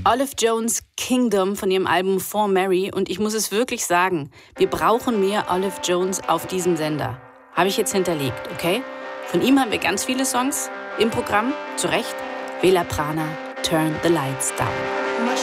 Olive Jones Kingdom von ihrem Album For Mary. Und ich muss es wirklich sagen, wir brauchen mehr Olive Jones auf diesem Sender. Habe ich jetzt hinterlegt, okay? Von ihm haben wir ganz viele Songs im Programm, zu Recht. Vela Prana, Turn the Lights Down.